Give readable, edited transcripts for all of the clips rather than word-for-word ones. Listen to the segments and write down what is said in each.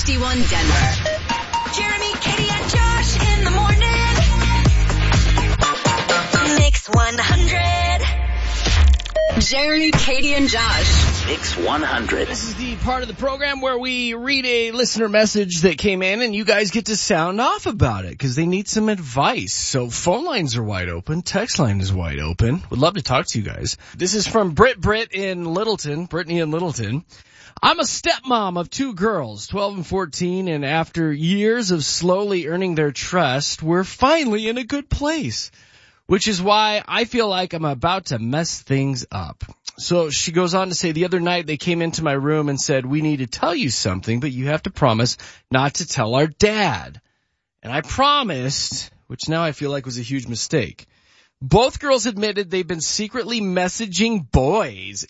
HD1 Denver. Jeremy, Katie, and Josh in the morning. Mix 100. Jeremy, Katie, and Josh. Mix 100. This is the part of the program where we read a listener message that came in and you guys get to sound off about it because they need some advice. So phone lines are wide open. Text line is wide open. Would love to talk to you guys. This is from Britt in Littleton, Brittany in Littleton. I'm a stepmom of 2 girls, 12 and 14, and after years of slowly earning their trust, we're finally in a good place, which is why I feel like I'm about to mess things up. So she goes on to say, the other night they came into my room and said, we need to tell you something, but you have to promise not to tell our dad. And I promised, which now I feel like was a huge mistake. Both girls admitted they've been secretly messaging boys.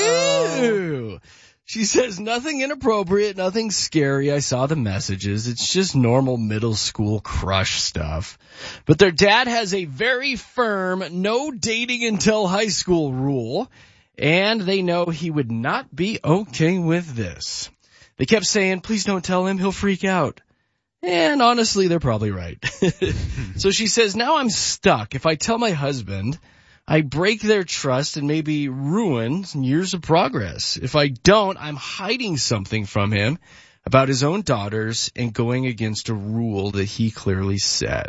Ew. She says, nothing inappropriate, nothing scary. I saw the messages. It's just normal middle school crush stuff. But their dad has a very firm no dating until high school rule, and they know he would not be okay with this. They kept saying, please don't tell him, he'll freak out. And honestly, they're probably right. So she says, now I'm stuck. If I tell my husband, I break their trust and maybe ruin years of progress. If I don't, I'm hiding something from him about his own daughters and going against a rule that he clearly set.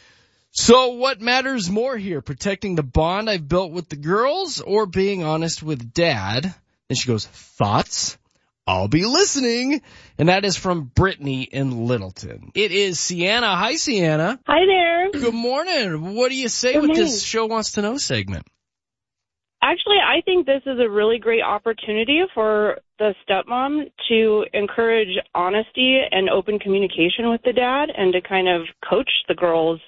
So what matters more here, protecting the bond I've built with the girls or being honest with dad? Then she goes, thoughts? I'll be listening. And that is from Brittany in Littleton. It is Sienna. Hi, Sienna. Hi there. Good morning. What do you say with this Show Wants to Know segment? Actually, I think this is a really great opportunity for the stepmom to encourage honesty and open communication with the dad and to kind of coach the girls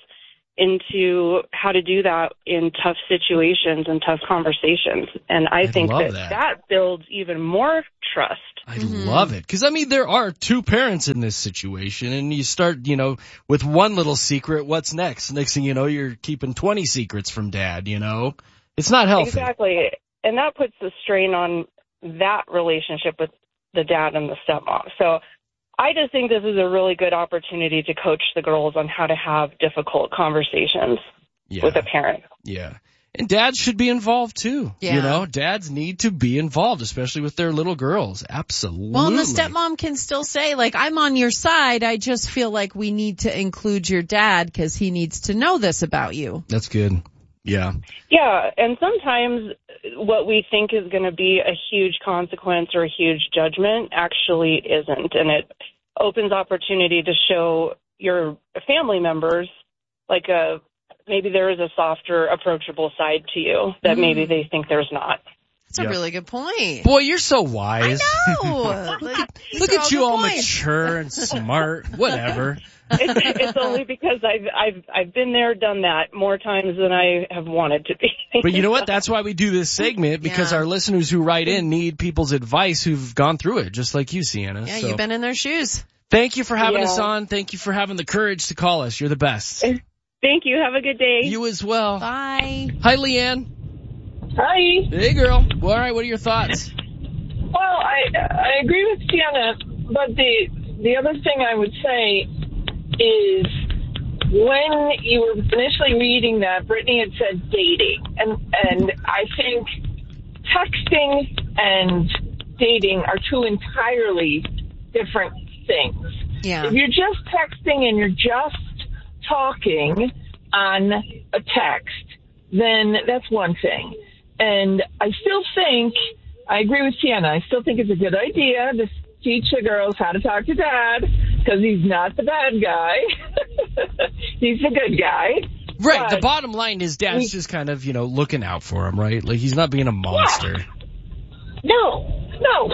into how to do that in tough situations and tough conversations. And I think that builds even more trust. I love it. Because, I mean, there are 2 parents in this situation, and you start, with one little secret, what's next? Next thing you know, you're keeping 20 secrets from dad, It's not healthy. Exactly. And that puts the strain on that relationship with the dad and the stepmom. So I just think this is a really good opportunity to coach the girls on how to have difficult conversations with a parent. Yeah. And dads should be involved, too. Yeah. Dads need to be involved, especially with their little girls. Absolutely. Well, and the stepmom can still say, I'm on your side. I just feel like we need to include your dad because he needs to know this about you. That's good. Yeah. Yeah, and sometimes what we think is going to be a huge consequence or a huge judgment actually isn't, and it opens opportunity to show your family members maybe there is a softer, approachable side to you that maybe they think there's not. That's a really good point. Boy, you're so wise. I know. Look at you all mature and smart, whatever. It's only because I've been there, done that more times than I have wanted to be. But you know what? That's why we do this segment, because our listeners who write in need people's advice who've gone through it, just like you, Sienna. Yeah, you've been in their shoes. Thank you for having us on. Thank you for having the courage to call us. You're the best. Thank you. Have a good day. You as well. Bye. Hi, Leanne. Hi. Hey, girl. Well, all right, what are your thoughts? Well, I agree with Sienna, but the other thing I would say is when you were initially reading that, Brittany had said dating. And I think texting and dating are 2 entirely different things. Yeah. If you're just texting and you're just talking on a text, then that's one thing. And I still think, I agree with Sienna, I still think it's a good idea to teach the girls how to talk to dad, because he's not the bad guy. He's the good guy. Right, but the bottom line is dad's just kind of, looking out for him, right? Like, he's not being a monster. Yeah. No.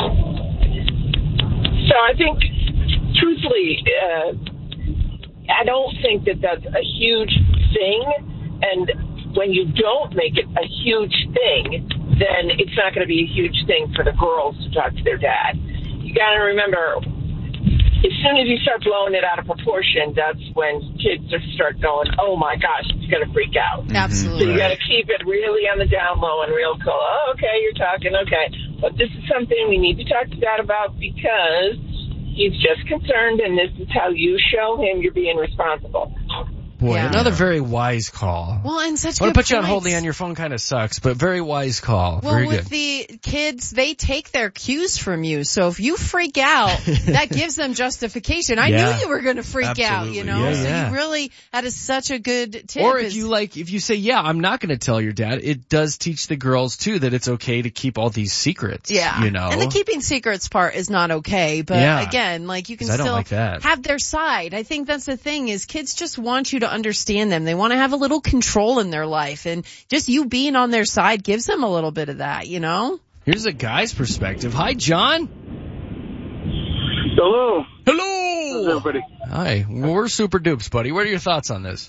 So I think, truthfully, I don't think that that's a huge thing, and when you don't make it a huge thing, then it's not going to be a huge thing for the girls to talk to their dad. You got to remember, as soon as you start blowing it out of proportion, that's when kids start going, oh my gosh, it's going to freak out. Absolutely. So you got to keep it really on the down low and real cool. Oh, okay, you're talking, okay. But this is something we need to talk to dad about because He's just concerned, and this is how you show him you're being responsible. Boy, Yeah. another very wise call. Well, and such I want good to put you on hold, points. Leanne. Your phone kind of sucks, but very wise call. Well, very with good. the kids, they take their cues from you. So if you freak out, that gives them justification. I Yeah. knew you were going to freak out, you know? Yeah, so yeah. you really, that is such a good tip. Or if you say, yeah, I'm not going to tell your dad, it does teach the girls too that it's okay to keep all these secrets. Yeah. You know? And the keeping secrets part is not okay. But Yeah. again, like you can 'Cause I don't still like that. have their side. I think that's the thing is kids just want you to understand them. They want to have a little control in their life, and just you being on their side gives them a little bit of that, you know? Here's a guy's perspective. Hi, John. Hello. Hello. Everybody. Hi. Well, we're super dupes, buddy. What are your thoughts on this?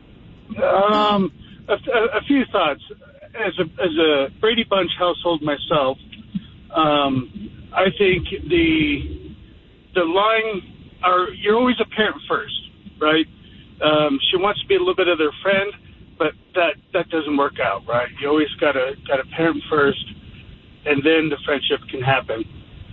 A few thoughts. As a Brady Bunch household myself, I think the line you're always a parent first, right? She wants to be a little bit of their friend, but that doesn't work out, right? You always gotta parent first, and then the friendship can happen.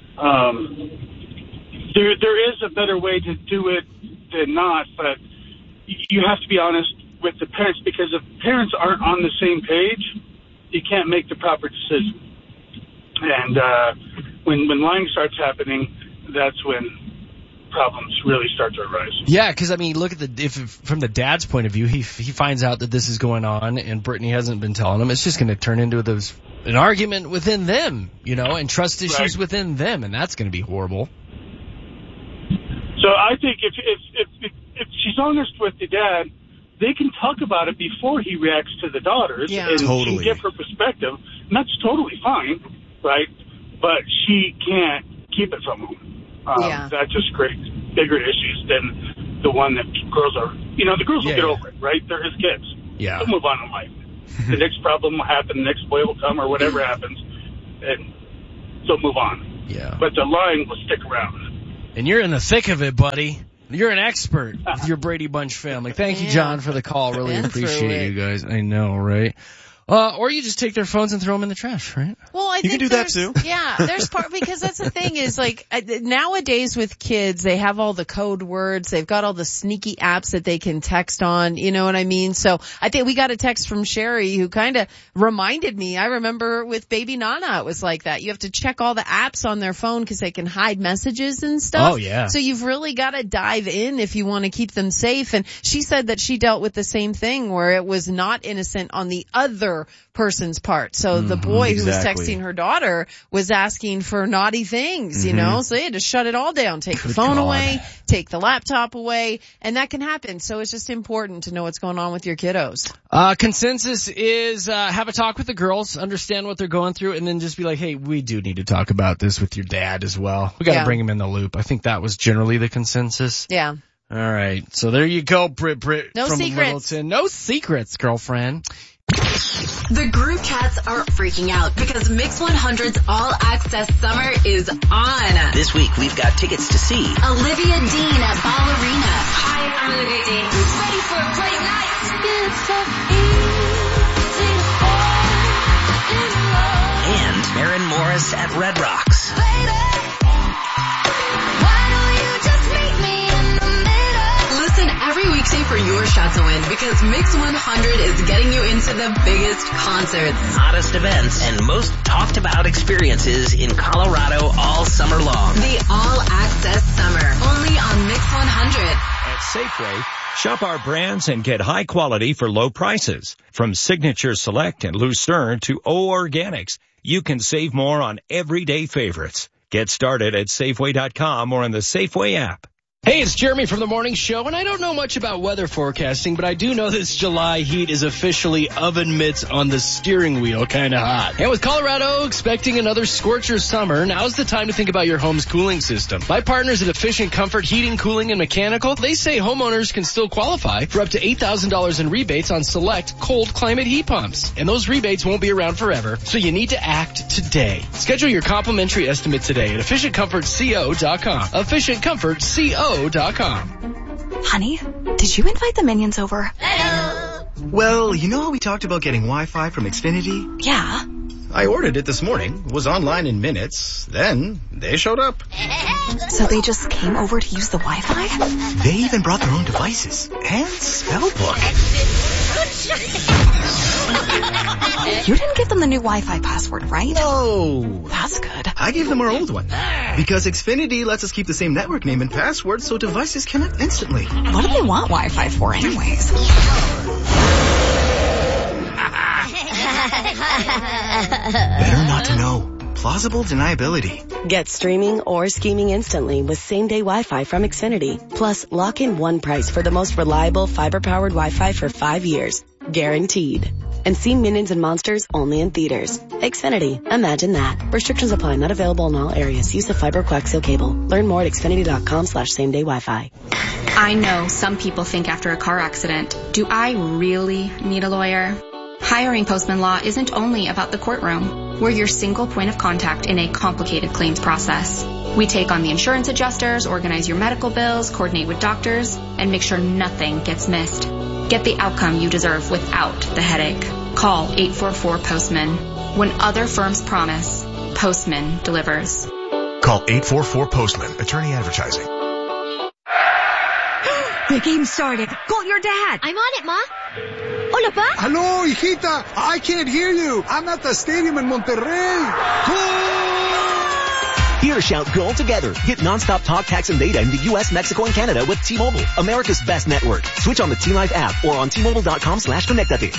There is a better way to do it than not, but you have to be honest with the parents, because if parents aren't on the same page, you can't make the proper decision. And when lying starts happening, that's when problems really start to arise. Yeah, because I mean, look at if from the dad's point of view, he finds out that this is going on, and Brittany hasn't been telling him. It's just going to turn into an argument within them, you know, and trust issues within them, and that's going to be horrible. So I think if she's honest with the dad, they can talk about it before he reacts to the daughters, and she can give her perspective, and that's totally fine, right? But she can't keep it from him. That just creates bigger issues than the one that girls are. You know, the girls will get over it, right? They're his kids. Yeah. They'll move on in life. The next problem will happen, the next boy will come, or whatever happens, and they'll move on. Yeah. But the lying will stick around. And you're in the thick of it, buddy. You're an expert with your Brady Bunch family. Thank you, John, for the call. Really appreciate you guys. I know, right? Or you just take their phones and throw them in the trash, right? Well, I you think can do that too. Yeah, there's part, because that's the thing is like nowadays with kids, they have all the code words. They've got all the sneaky apps that they can text on. You know what I mean? So I think we got a text from Sherry who kind of reminded me. I remember with baby Nana, it was like that. You have to check all the apps on their phone because they can hide messages and stuff. Oh, yeah. So you've really got to dive in if you want to keep them safe. And she said that she dealt with the same thing where it was not innocent on the other person's part. So the boy who was texting her daughter was asking for naughty things, you know, so they had to shut it all down, take the phone away, take the laptop away, and that can happen. So it's just important to know what's going on with your kiddos. Consensus is, have a talk with the girls, understand what they're going through, and then just be like, hey, we do need to talk about this with your dad as well. We gotta bring him in the loop. I think that was generally the consensus. Yeah. All right. So there you go, Britt No from secrets. Littleton. No secrets, girlfriend. The group chats are freaking out because Mix 100's All Access Summer is on. This week we've got tickets to see Olivia Dean at Ballerina. Hi, I'm Olivia Dean. Ready for a great night. It's so easy to fall in love. and Maren Morris at Red Rocks. Listen every weekday for your shot to win because Mix 100 is getting you into the biggest concerts, Hottest events, and most talked about experiences in Colorado all summer long. the All Access Summer, only on Mix 100. At Safeway, shop our brands and get high quality for low prices. From Signature Select and Lucerne to O Organics, you can save more on everyday favorites. Get started at Safeway.com or in the Safeway app. Hey, it's Jeremy from the Morning Show, and I don't know much about weather forecasting, but I do know this July heat is officially oven mitts on the steering wheel kind of hot. And with Colorado expecting another scorcher summer, now's the time to think about your home's cooling system. My partners at Efficient Comfort Heating, Cooling, and Mechanical, they say homeowners can still qualify for up to $8,000 in rebates on select cold climate heat pumps. And those rebates won't be around forever, so you need to act today. Schedule your complimentary estimate today at EfficientComfortCO.com. EfficientComfortCO.com. Honey, did you invite the minions over? Well, you know how we talked about getting Wi-Fi from Xfinity? Yeah. I ordered it this morning, was online in minutes, then they showed up. So they just came over to use the Wi-Fi? They even brought their own devices and spell book. You didn't give them the new Wi-Fi password, right? No. That's good. I gave them our old one. Because Xfinity lets us keep the same network name and password so devices connect instantly. What do they want Wi-Fi for anyways? Better not to know. Plausible deniability. Get streaming or scheming instantly with same-day Wi-Fi from Xfinity. Plus, lock in one price for the most reliable fiber-powered Wi-Fi for 5 years. Guaranteed. And see Minions and Monsters only in theaters. Xfinity. Imagine that. Restrictions apply. Not available in all areas. Use of fiber coaxial cable. Learn more at xfinity.com/same-day Wi-Fi. I know some people think after a car accident, do I really need a lawyer? Hiring Postman Law isn't only about the courtroom. We're your single point of contact in a complicated claims process. We take on the insurance adjusters, organize your medical bills, coordinate with doctors, and make sure nothing gets missed. Get the outcome you deserve without the headache. Call 844-POSTMAN. When other firms promise, Postman delivers. Call 844-POSTMAN. Attorney Advertising. The game started. Call your dad. I'm on it, Ma. Hola, Pa. Hello, hijita. I can't hear you. I'm at the stadium in Monterrey. Here, shout goal together. Get nonstop talk, text, and data in the U.S., Mexico, and Canada with T-Mobile, America's best network. Switch on the T-Life app or on T-Mobile.com/Conectate.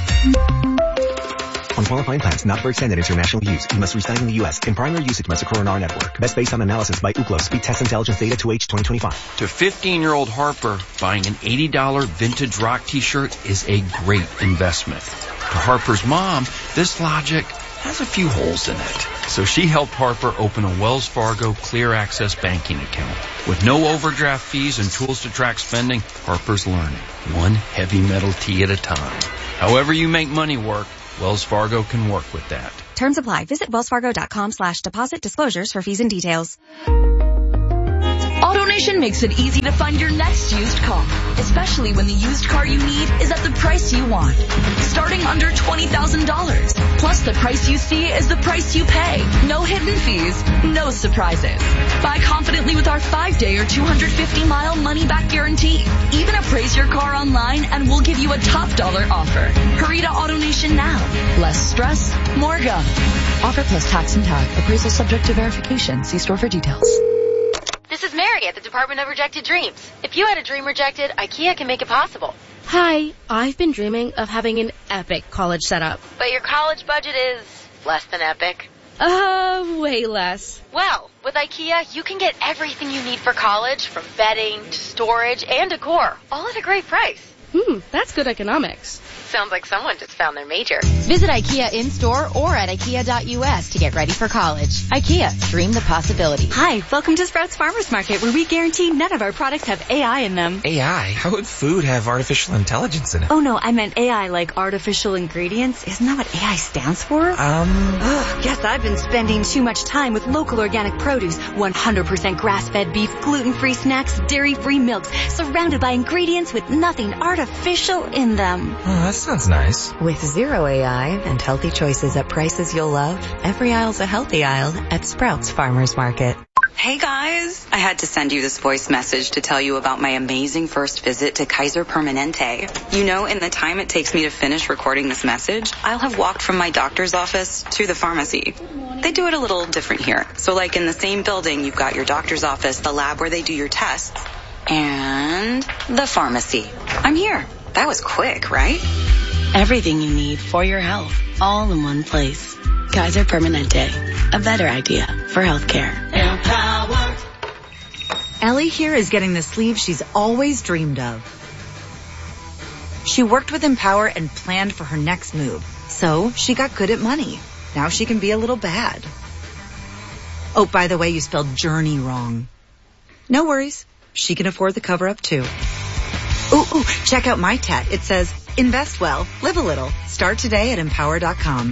On qualifying plans not for extended international use, you must reside in the U.S. and primary usage must occur on our network. Best based on analysis by Ookla. Speed test intelligence data to H 2025. To 15-year-old Harper, buying an $80 vintage rock t-shirt is a great investment. To Harper's mom, this logic has a few holes in it. So she helped Harper open a Wells Fargo Clear Access banking account. With no overdraft fees and tools to track spending, Harper's learning, one heavy metal tee at a time. However you make money work, Wells Fargo can work with that. Terms apply. Visit wellsfargo.com/deposit disclosures for fees and details. AutoNation makes it easy to find your next used car, especially when the used car you need is at the price you want. Starting under $20,000. Plus the price you see is the price you pay. No hidden fees, no surprises. Buy confidently with our 5-day or 250-mile money-back guarantee. Even appraise your car online and we'll give you a top dollar offer. Hurry to AutoNation now. Less stress, more go. Offer plus tax and tag. Appraisal subject to verification. See store for details. This is Mary at the Department of Rejected Dreams. If you had a dream rejected, IKEA can make it possible. Hi, I've been dreaming of having an epic college setup. But your college budget is less than epic. Way less. Well, with IKEA, you can get everything you need for college, from bedding to storage and decor, all at a great price. That's good economics. Sounds like someone just found their major. Visit IKEA in-store or at IKEA.us to get ready for college. IKEA, dream the possibility. Hi, welcome to Sprouts Farmers Market, where we guarantee none of our products have AI in them. AI? How would food have artificial intelligence in it? Oh no, I meant AI like artificial ingredients. Isn't that what AI stands for? Guess I've been spending too much time with local organic produce, 100% grass-fed beef, gluten-free snacks, dairy-free milks, surrounded by ingredients with nothing artificial in them. Oh, that sounds nice. With zero AI and healthy choices at prices you'll love, every aisle's a healthy aisle at Sprouts Farmers Market. Hey guys, I had to send you this voice message to tell you about my amazing first visit to Kaiser Permanente. You know, in the time it takes me to finish recording this message, I'll have walked from my doctor's office to the pharmacy. They do it a little different here. So like in the same building, you've got your doctor's office, the lab where they do your tests, and the pharmacy. I'm here. That was quick, right? Everything you need for your health, all in one place. Kaiser Permanente, a better idea for healthcare. Empower. Ellie here is getting the sleeve she's always dreamed of. She worked with Empower and planned for her next move. So she got good at money. Now she can be a little bad. Oh, by the way, you spelled journey wrong. No worries. She can afford the cover-up too. Ooh, check out my tat. It says, invest well, live a little. Start today at empower.com.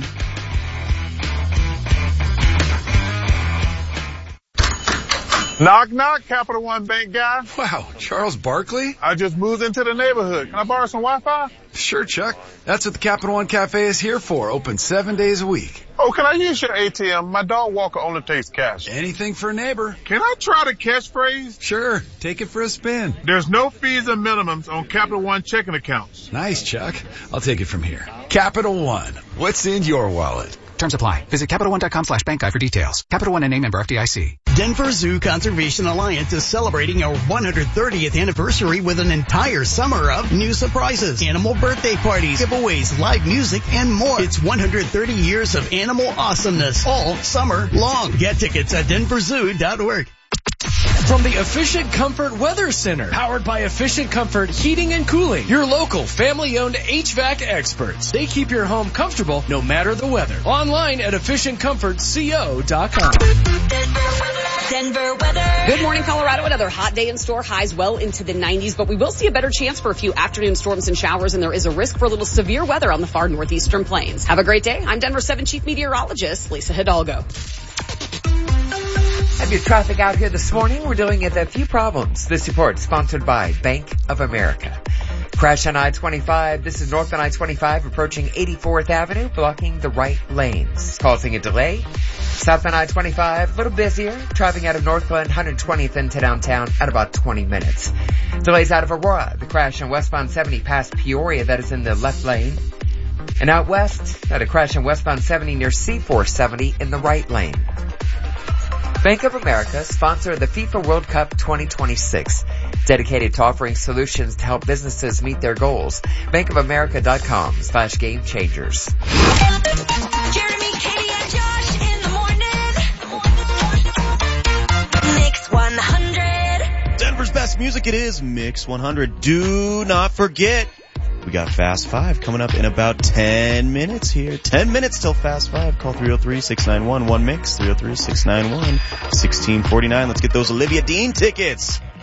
Knock, knock, Capital One Bank guy. Wow, Charles Barkley? I just moved into the neighborhood. Can I borrow some Wi-Fi? Sure, Chuck. That's what the Capital One Cafe is here for. Open 7 days a week. Oh, can I use your ATM? My dog walker only takes cash. Anything for a neighbor. Can I try the catchphrase? Sure. Take it for a spin. There's no fees or minimums on Capital One checking accounts. Nice, Chuck. I'll take it from here. Capital One. What's in your wallet? Terms apply. Visit CapitalOne.com/bankguide for details. Capital One and a member FDIC. Denver Zoo Conservation Alliance is celebrating our 130th anniversary with an entire summer of new surprises, animal birthday parties, giveaways, live music, and more. It's 130 years of animal awesomeness all summer long. Get tickets at denverzoo.org. From the Efficient Comfort Weather Center, powered by Efficient Comfort Heating and Cooling, your local family-owned HVAC experts. They keep your home comfortable no matter the weather. Online at efficientcomfortco.com. Denver weather. Good morning, Colorado. Another hot day in store. Highs well into the 90s, but we will see a better chance for a few afternoon storms and showers, and there is a risk for a little severe weather on the far northeastern plains. Have a great day. I'm Denver 7 Chief Meteorologist Lisa Hidalgo. Heavy traffic out here this morning. We're dealing with a few problems. This report sponsored by Bank of America. Crash on I-25. This is north on I-25 approaching 84th Avenue, blocking the right lanes, causing a delay. South on I-25, a little busier, traveling out of Northland, 120th into downtown at about 20 minutes. Delays out of Aurora. The crash on westbound 70 past Peoria, that is in the left lane. And out west, at a crash on westbound 70 near C470 in the right lane. Bank of America, sponsor of the FIFA World Cup 2026, dedicated to offering solutions to help businesses meet their goals. bankofamerica.com/game changers. Jeremy, Katie, and Josh in the morning. Mix 100. Denver's best music, it is Mix 100. Do not forget, we got Fast 5 coming up in about 10 minutes here. 10 minutes till Fast 5. Call 303-691-1MIX, 303-691-1649. Let's get those Olivia Dean tickets.